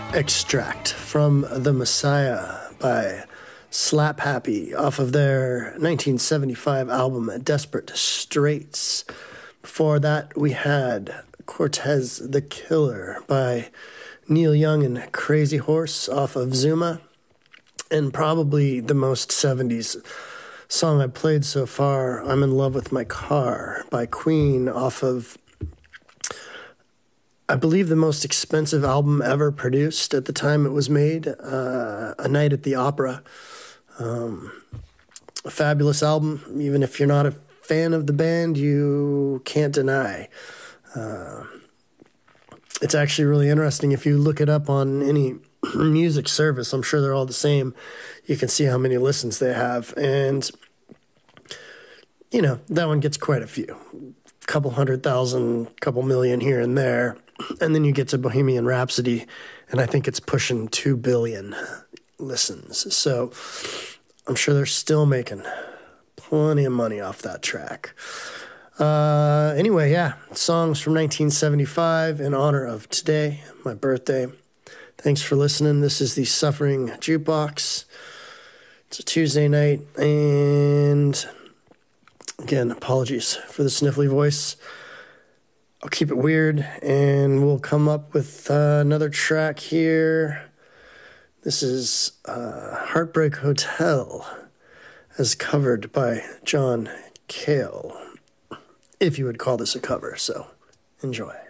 Extract from The Messiah by Slap Happy off of their 1975 album Desperate Straits. Before that, we had Cortez the Killer by Neil Young and Crazy Horse off of Zuma. And probably the most 70s song I played so far, I'm in Love with My Car by Queen off of, I believe, the most expensive album ever produced at the time it was made, A Night at the Opera. A fabulous album. Even if you're not a fan of the band, you can't deny. It's actually really interesting. If you look it up on any music service, I'm sure they're all the same. You can see how many listens they have. And, you know, that one gets quite a few. Couple 100,000, couple million here and there. And then you get to Bohemian Rhapsody, and I think it's pushing 2 billion listens. So I'm sure they're still making plenty of money off that track. Anyway, yeah, songs from 1975 in honor of today, my birthday. Thanks for listening. This is the Suffering Jukebox. It's a Tuesday night, and again, apologies for the sniffly voice. I'll keep it weird, and we'll come up with another track here. This is Heartbreak Hotel, as covered by John Cale, if you would call this a cover, so enjoy.